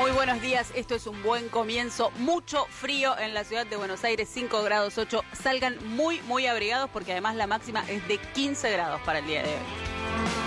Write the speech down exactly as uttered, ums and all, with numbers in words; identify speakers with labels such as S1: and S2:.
S1: Muy buenos días, esto es un buen comienzo. Mucho frío en la ciudad de Buenos Aires, cinco grados ocho. Salgan muy, muy abrigados porque además la máxima es de quince grados para el día de hoy.